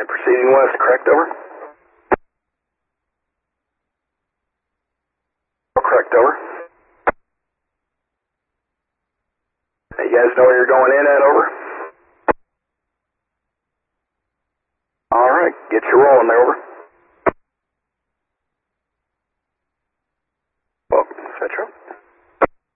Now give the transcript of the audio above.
Alright, proceeding west, correct, over? Correct, over. Hey, you guys know where you're going in at, over? Alright, get you rolling there, over.